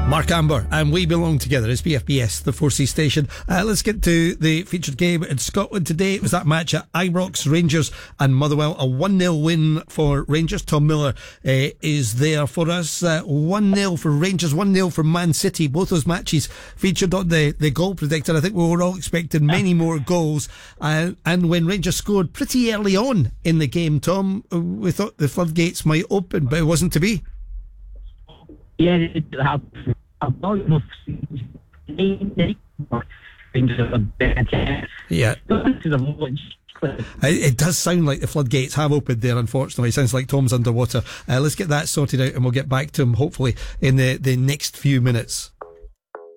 Mark Amber and We Belong Together. It's BFBS, the 4C station. Let's get to the featured game in Scotland today. It was that match at Ibrox, Rangers and Motherwell. A 1-0 win for Rangers. Tom Miller is there for us. 1-0 for Rangers, 1-0 for Man City. Both those matches featured on the goal predictor. I think we were all expecting many more goals. And when Rangers scored pretty early on in the game, Tom, we thought the floodgates might open, but it wasn't to be. Yeah, I've not enough. Yeah. It does sound like the floodgates have opened there, unfortunately. It sounds like Tom's underwater. Let's get that sorted out and we'll get back to him hopefully in the next few minutes.